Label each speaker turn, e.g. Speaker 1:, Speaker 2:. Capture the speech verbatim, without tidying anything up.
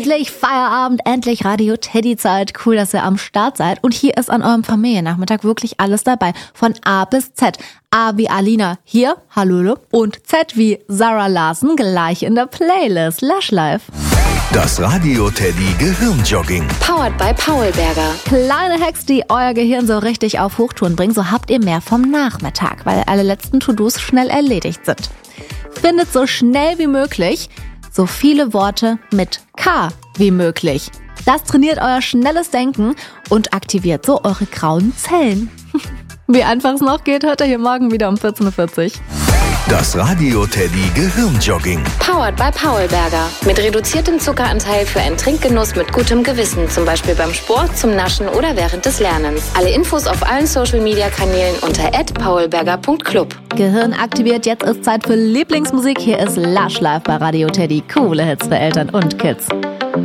Speaker 1: Endlich Feierabend, endlich Radio Teddy Zeit. Cool, dass ihr am Start seid. Und hier ist an eurem Familiennachmittag wirklich alles dabei. Von A bis Z. A wie Alina hier, Hallöle. Und Z wie Sarah Larsen gleich in der Playlist. Lush Life.
Speaker 2: Das Radio Teddy Gehirnjogging.
Speaker 3: Powered by Paulberger.
Speaker 1: Kleine Hacks, die euer Gehirn so richtig auf Hochtouren bringen. So habt ihr mehr vom Nachmittag, weil alle letzten To-Dos schnell erledigt sind. Findet so schnell wie möglich so viele Worte mit K wie möglich. Das trainiert euer schnelles Denken und aktiviert so eure grauen Zellen. Wie einfach es noch geht, hört ihr hier morgen wieder um vierzehn Uhr vierzig.
Speaker 2: Das Radio Teddy Gehirnjogging.
Speaker 3: Powered by Paulberger. Mit reduziertem Zuckeranteil für einen Trinkgenuss mit gutem Gewissen. Zum Beispiel beim Sport, zum Naschen oder während des Lernens. Alle Infos auf allen Social-Media-Kanälen unter at paulberger punkt club.
Speaker 1: Gehirn aktiviert, jetzt ist Zeit für Lieblingsmusik. Hier ist Lush Life bei Radio Teddy. Coole Hits für Eltern und Kids.